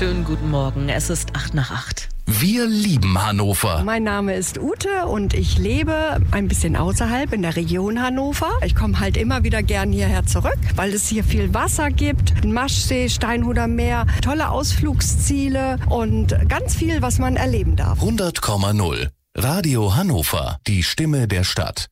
Schönen guten Morgen, es ist 8:08. Wir lieben Hannover. Mein Name ist Ute und ich lebe ein bisschen außerhalb in der Region Hannover. Ich komme halt immer wieder gern hierher zurück, weil es hier viel Wasser gibt. Maschsee, Steinhuder Meer, tolle Ausflugsziele und ganz viel, was man erleben darf. 100,0 Radio Hannover, die Stimme der Stadt.